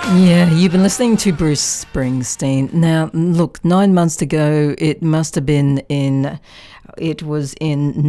Yeah, you've been listening to Bruce Springsteen. Now, look, 9 months to go. It must have been it was in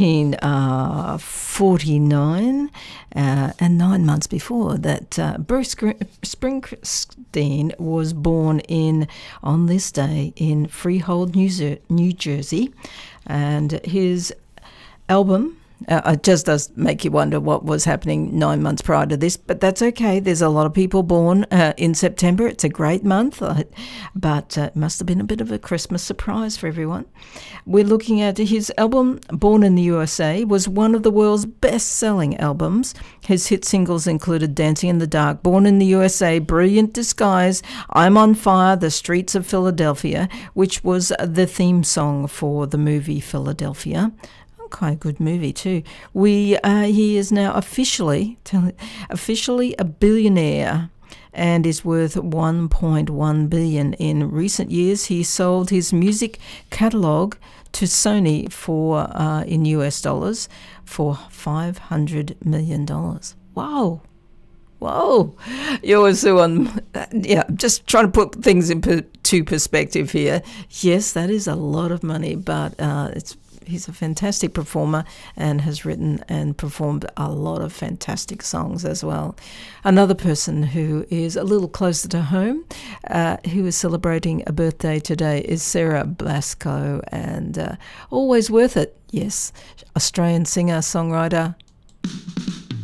1949, and 9 months before that, Bruce Springsteen was born on this day in Freehold, New Jersey, and his album. It just does make you wonder what was happening 9 months prior to this, but that's okay. There's a lot of people born in September. It's a great month, but it must have been a bit of a Christmas surprise for everyone. We're looking at his album, Born in the USA, was one of the world's best-selling albums. His hit singles included Dancing in the Dark, Born in the USA, Brilliant Disguise, I'm on Fire, The Streets of Philadelphia, which was the theme song for the movie Philadelphia. Quite a good movie too. He is now officially a billionaire and is worth 1.1 billion. In recent years, he sold his music catalog to Sony for in US dollars for $500 million. Wow. Whoa, you're so just trying to put things into perspective here. Yes, that is a lot of money, but he's a fantastic performer and has written and performed a lot of fantastic songs as well. Another person who is a little closer to home, who is celebrating a birthday today, is Sarah Blasco, and always worth it. Yes, Australian singer, songwriter.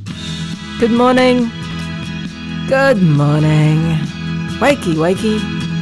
Good morning. Good morning. Wakey, wakey.